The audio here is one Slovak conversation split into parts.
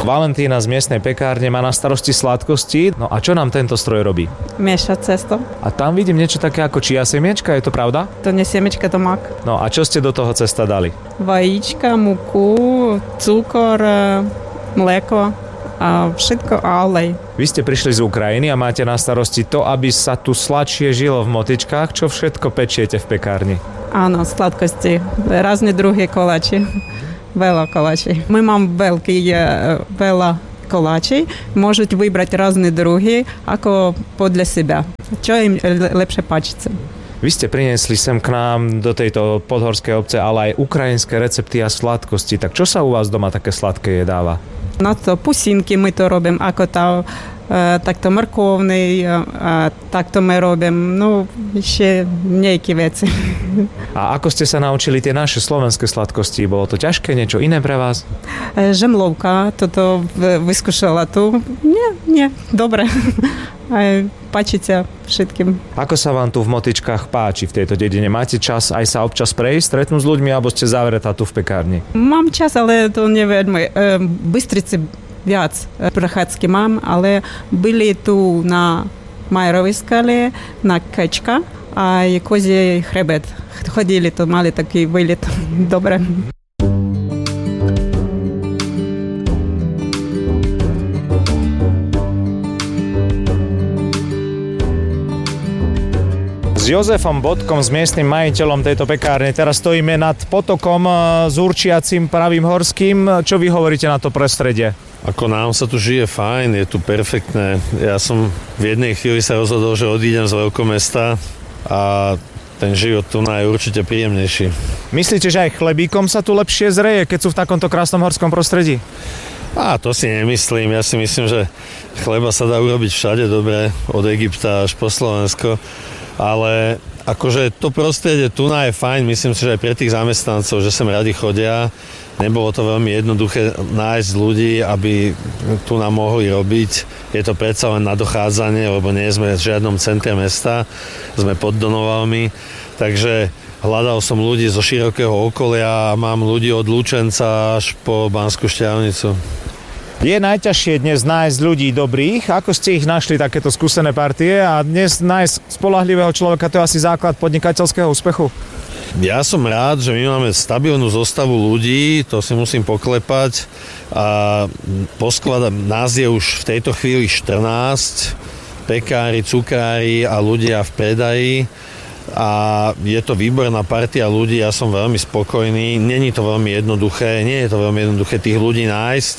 Valentína z miestnej pekárne má na starosti sladkosti. No a čo nám tento stroj robí? Mieša cesto. A tam vidím niečo také ako čia semiečka, je to pravda? To nie semiečka, to mak. No a čo ste do toho cesta dali? Vajíčka, muku, cukor, mlieko a všetko a olej. Vy ste prišli z Ukrajiny a máte na starosti to, aby sa tu sladšie žilo v motičkách. Čo všetko pečiete v pekárni? Áno, sladkosti. Rázne druhy koláči. Veľa koláčí. My mám veľa koláčí. Môžete vybrať rôzne druhy, ako podľa seba. Čo im lepšie páčится. Vy ste priniesli sem k nám do tejto podhorskej obce, ale aj ukrajinské recepty a sladkosti. Tak čo sa u vás doma také sladké jedáva? Na to pusinky my to robím, ako takto mrkovný, takto my robím, ešte nejaké veci. A ako ste sa naučili tie naše slovenské sladkosti? Bolo to ťažké, niečo iné pre vás? Žemlovka, toto vyskúšala tu. Nie, dobre. Páči sa všetkým. Ako sa vám tu v Motičkách páči v tejto dedine? Máte čas aj sa občas prejsť, stretnúť s ľuďmi, alebo ste zavretá tu v pekárni? Mám čas, ale to neveľmi. Bystrici viac prechádzky mám, ale byli tu na Majerovej skale, na Kečka a Kozí хребет. Ходили, то мали такий виліт. Добре. S Jozefom Bodkom, s miestnym majiteľom tejto pekárne. Teraz stojíme nad potokom s určiacim pravým horským. Čo vy hovoríte na to prostredie? Ako nám sa tu žije fajn, je tu perfektné. Ja som v jednej chvíli sa rozhodol, že odídem z veľkomesta a ten život tu je určite príjemnejší. Myslíte, že aj chlebíkom sa tu lepšie zreje, keď sú v takomto krásnom horskom prostredí? To si nemyslím. Ja si myslím, že chleba sa dá urobiť všade dobre, od Egypta až po Slovensko. Ale akože to prostredie tu je fajn, myslím si, že aj pre tých zamestnancov, že sem radi chodia. Nebolo to veľmi jednoduché nájsť ľudí, aby tu nám mohli robiť. Je to predsa len na dochádzanie, lebo nie sme v žiadnom centre mesta, sme pod Donovalmi. Takže hľadal som ľudí zo širokého okolia a mám ľudí od Lučenca až po Banskú Štiavnicu. Je najťažšie dnes nájsť ľudí dobrých. Ako ste ich našli, takéto skúsené partie? A dnes nájsť spoľahlivého človeka, to je asi základ podnikateľského úspechu? Ja som rád, že my máme stabilnú zostavu ľudí, to si musím poklepať. A nás je už v tejto chvíli 14, pekári, cukrári a ľudia v predaji. A je to výborná partia ľudí, ja som veľmi spokojný. Nie je to veľmi jednoduché tých ľudí nájsť.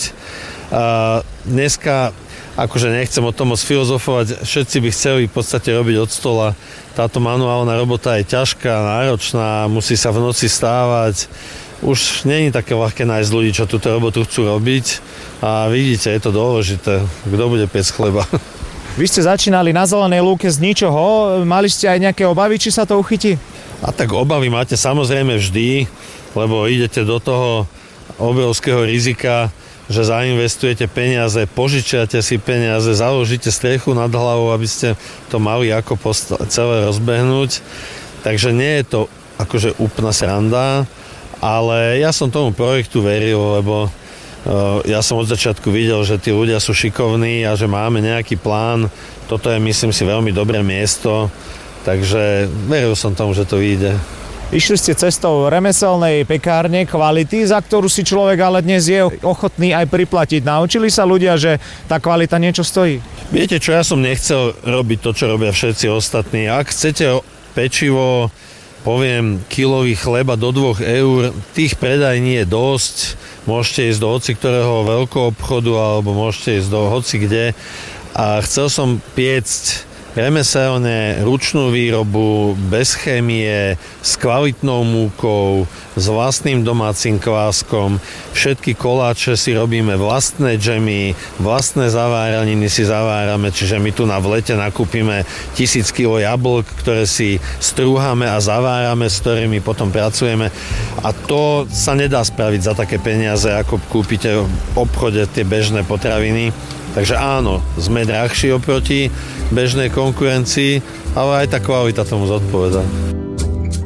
Dneska, akože nechcem o tom moc filozofovať, všetci by chceli v podstate robiť od stola. Táto manuálna robota je ťažká, náročná, musí sa v noci stávať. Už nie je také ľahké nájsť ľudí, čo túto robotu chcú robiť. A vidíte, je to dôležité. Kto bude piec chleba? Vy ste začínali na zelenej lúke z ničoho. Mali ste aj nejaké obavy, či sa to uchytí? A tak obavy máte samozrejme vždy, lebo idete do toho obrovského rizika, že zainvestujete peniaze, požičiate si peniaze, založíte strechu nad hlavou, aby ste to mali ako celé rozbehnúť. Takže nie je to akože úplná sranda, ale ja som tomu projektu veril, lebo ja som od začiatku videl, že tí ľudia sú šikovní a že máme nejaký plán. Toto je, myslím si, veľmi dobré miesto, takže veril som tomu, že to vyjde. Išli ste cestou remeselnej pekárne kvality, za ktorú si človek ale dnes je ochotný aj priplatiť. Naučili sa ľudia, že tá kvalita niečo stojí? Viete čo, ja som nechcel robiť to, čo robia všetci ostatní. Ak chcete pečivo, poviem, kilový chleba do 2 eur, tých predajní je dosť. Môžete ísť do hoci ktorého veľkoobchodu alebo môžete ísť do hoci kde. A chcel som piecť remeselne, ručnú výrobu, bez chémie, s kvalitnou múkou, s vlastným domácim kváskom. Všetky koláče si robíme vlastné džemy, vlastné zaváraniny si zavárame, čiže my tu v lete nakúpime 1000 kg jablk, ktoré si strúhame a zavárame, s ktorými potom pracujeme. A to sa nedá spraviť za také peniaze, ako kúpite v obchode tie bežné potraviny. Takže áno, sme drahší oproti bežnej konkurencii, ale aj tá kvalita tomu zodpovedá.